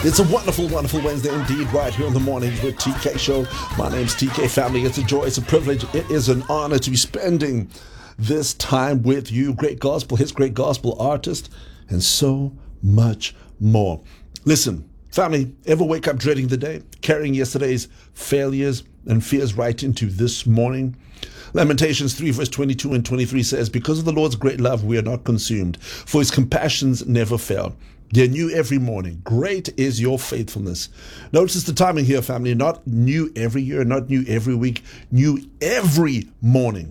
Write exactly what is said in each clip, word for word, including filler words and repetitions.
It's a wonderful, wonderful Wednesday indeed, right here in the mornings with T K Show. My name's T K Family. It's a joy, it's a privilege, it is an honor to be spending this time with you. Great gospel hits, great gospel artists, and so much more. Listen, family, ever wake up dreading the day, carrying yesterday's failures and fears right into this morning? Lamentations three verse twenty-two and twenty-three says, because of the Lord's great love we are not consumed, for his compassions never fail. They're new every morning. Great is your faithfulness. Notice the timing here, family. Not new every year, not new every week, new every morning.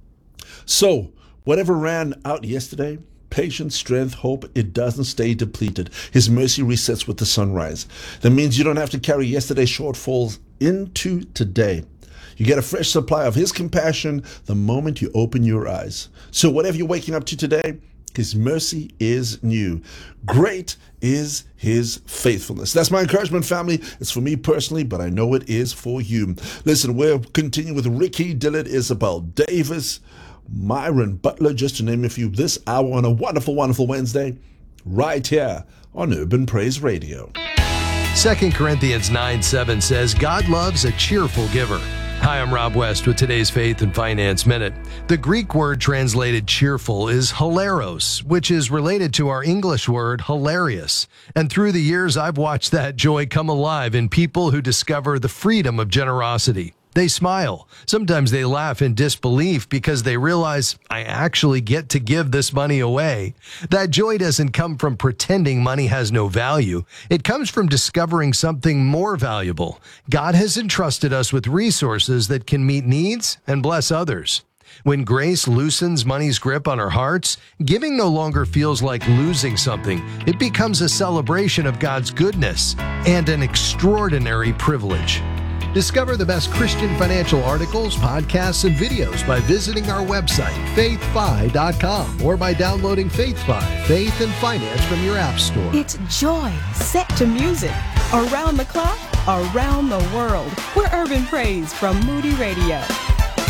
So, whatever ran out yesterday, patience, strength, hope, it doesn't stay depleted. His mercy resets with the sunrise. That means you don't have to carry yesterday's shortfalls into today. You get a fresh supply of his compassion the moment you open your eyes. So whatever you're waking up to today, his mercy is new. Great is his faithfulness. That's my encouragement, family. It's for me personally, but I know it is for you. Listen, we're continuing with Ricky Dillard, Isabel Davis, Myron Butler, just to name a few, this hour on a wonderful, wonderful Wednesday, right here on Urban Praise Radio. Second Corinthians nine seven says, God loves a cheerful giver. Hi, I'm Rob West with today's Faith and Finance Minute. The Greek word translated cheerful is hilaros, which is related to our English word hilarious. And through the years, I've watched that joy come alive in people who discover the freedom of generosity. They smile. Sometimes they laugh in disbelief because they realize, I actually get to give this money away. That joy doesn't come from pretending money has no value. It comes from discovering something more valuable. God has entrusted us with resources that can meet needs and bless others. When grace loosens money's grip on our hearts, giving no longer feels like losing something. It becomes a celebration of God's goodness and an extraordinary privilege. Discover the best Christian financial articles, podcasts, and videos by visiting our website, faith fi dot com, or by downloading FaithFi, Faith and Finance from your app store. It's joy set to music. Around the clock, around the world. We're Urban Praise from Moody Radio.